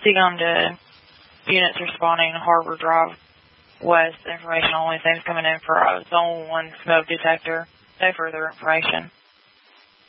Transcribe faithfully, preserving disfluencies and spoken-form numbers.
Seagum to units responding to Harbor Drive West. Information only. Things coming in for a Zone one smoke detector. No further information.